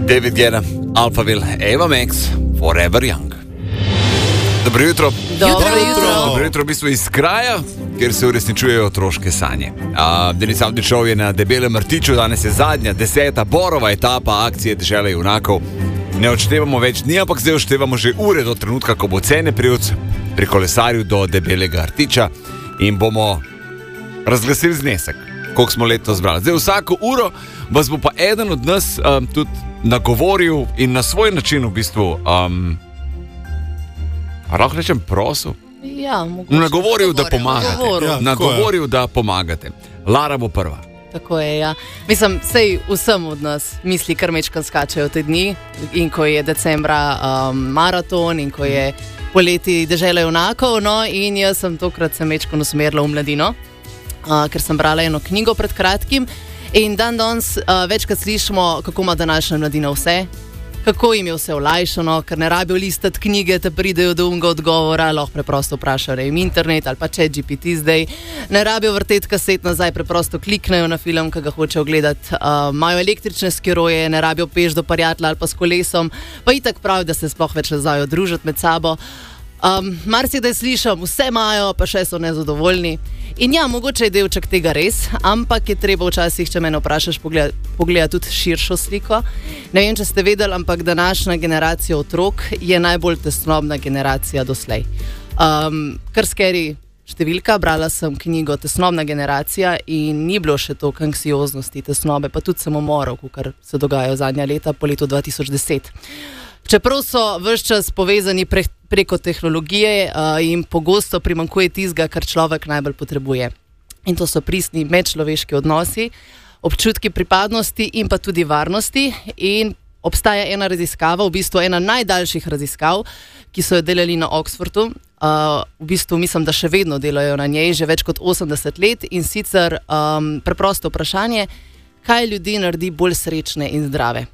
David Guetta, Alphaville, Ava Max, Forever Young. Dobro jutro. Dobro jutro v bistvu iz kraja, kjer se uresničujejo otroške sanje. Denis Avdićov je na Debelem rtiču, danes je zadnja, 10. borova etapa akcije Dežela junakov. Ne odštevamo več dni, ampak zdaj odštevamo že ure do trenutka, ko bo Cene Privc prikolesaril do Debelega rtiča in bomo razglasili znesek, koliko smo letos zbrali. Zdaj vsako uro vas bo pa eden od nas tudi nagovoril in na svoj način v bistvu lahko rečem prosil? Ja, nagovoril, da pomagate. Nagovoril, da pomagate. Lara bo prva. Tako je, ja. Mislim, sej vsem od nas misli kar mečkan skačejo te dni in ko je decembra maraton in ko je poleti Dežela junakov, no, in jaz sem tokrat se mečkan usmerila v mladino, ker sem brala eno knjigo pred kratkim in danes večkrat slišimo, kako ima današnja mladina vse, kako jim je vse olajšano, ker ne rabijo listati knjige, te pridejo do unga odgovora, lahko preprosto vprašajo jim internet ali pa ChatGPT zdaj, ne rabijo vrteti kaset nazaj, preprosto kliknejo na film, ki ga hočejo gledati, imajo električne skiroje, ne rabijo peš do prijatelja ali pa s kolesom, pa itak pravi, da se sploh več ne znajo družiti med sabo. Marsikdaj slišim, vse imajo, pa še so nezadovoljni. In ja, mogoče je delček tega res, ampak je treba včasih, če mene vprašaš, pogledati tudi širšo sliko. Ne vem, če ste vedeli, ampak današnja generacija otrok je najbolj tesnobna generacija doslej. Kar skeri številka, brala sem knjigo Tesnobna generacija in ni bilo še toliko anksioznosti, tesnobe, pa tudi samomorov, kar se dogajajo zadnja leta po letu 2010. Čeprav so ves čas povezani preko tehnologije in pogosto primanjkuje tistega, kar človek najbolj potrebuje. In to so pristni medčloveški odnosi, občutki pripadnosti in pa tudi varnosti. In obstaja ena raziskava, v bistvu ena najdaljših raziskav, ki so jo delali na Oxfordu. V bistvu mislim, da še vedno delajo na njej, že več kot 80 let. In sicer preprosto vprašanje, kaj ljudi naredi bolj srečne in zdrave.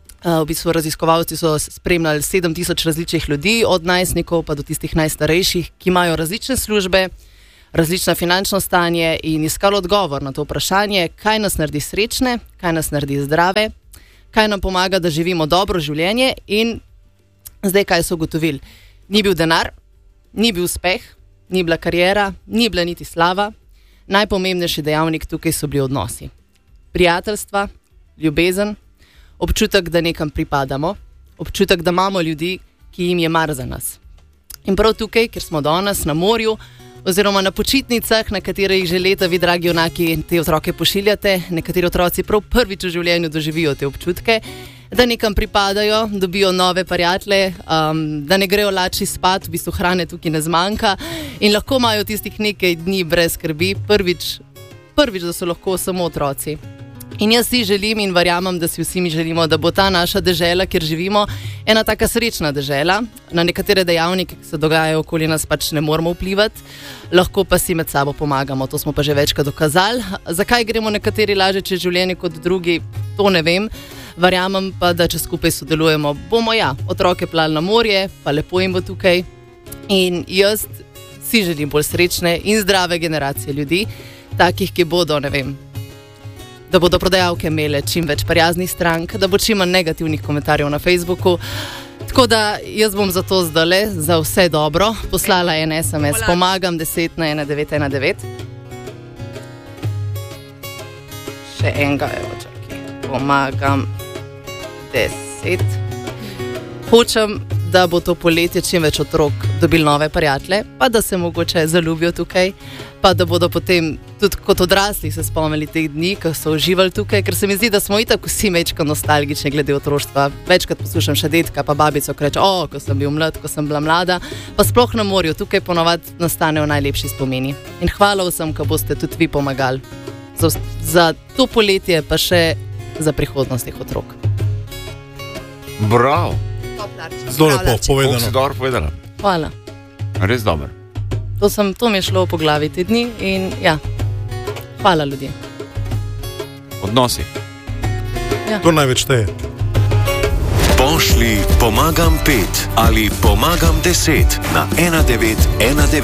V bistvu raziskovalci so spremljali 7000 različnih ljudi, od najstnikov pa do tistih najstarejših, ki imajo različne službe, različno finančno stanje in iskali odgovor na to vprašanje, kaj nas naredi srečne, kaj nas naredi zdrave, kaj nam pomaga, da živimo dobro življenje. In zdaj kaj so ugotovili? Ni bil denar, ni bil uspeh, ni bila kariera, ni bila niti slava. Najpomembnejši dejavnik tukaj so bili odnosi. Prijateljstva, ljubezen, občutek, da nekam pripadamo, občutek, da imamo ljudi, ki jim je mar za nas. In prav tukaj, ker smo danes na morju oziroma na počitnicah, na katere jih že leta vi, dragi junaki, te otroke pošiljate, nekateri otroci prav prvič v življenju doživijo te občutke, da nekam pripadajo, dobijo nove prijatelje, da ne grejo lačni spat, v bistvu hrane tukaj ne zmanjka in lahko imajo tistih nekaj dni brez skrbi, prvič, da so lahko samo otroci. In jaz si želim in verjamem, da si vsi mi želimo, da bo ta naša dežela, kjer živimo, ena taka srečna dežela. Na nekatere dejavnike, ki se dogajajo okoli nas, pač ne moramo vplivati, lahko pa si med sabo pomagamo, to smo pa že večkrat dokazali. Zakaj gremo nekateri lažje čez življenje kot drugi, to ne vem. Verjamem pa, da če skupaj sodelujemo, bomo otroke plali na morje, pa lepo jim bo tukaj. In jaz si želim bolj srečne in zdrave generacije ljudi, takih, ki bodo, ne vem, da bodo prodajalke imele čim več prijaznih strank, da bo čim manj negativnih komentarjev na Facebooku. Tako da jaz bom zato zdale za vse dobro poslala en SMS. Pomagam 10 na 1919. Še enega, čakaj. Pomagam 10. Hočem, da bo to poletje čim več otrok dobili nove prijatelje, pa da se mogoče zaljubijo tukaj, pa da bodo potem tudi kot odrasli se spomnili teh dni, ko so uživali tukaj, ker se mi zdi, da smo itak vsi mečko nostalgični glede otroštva. Večkrat poslušam še dedka pa babico, ko reče, ko sem bil mlad, ko sem bila mlada, pa sploh na morju, tukaj ponovadi nastanejo najlepši spomini. In hvala vsem, ko boste tudi vi pomagali za to poletje, pa še za prihodnost teh otrok. Bravo! Zelo lepo povedano. Si dobro povedala. Hvala. Res dobro. To mi je šlo po glavi te dni in hvala ljudje. Odnosi. To največ teje. Pošli pomagam 5 ali pomagam 10 na 1919.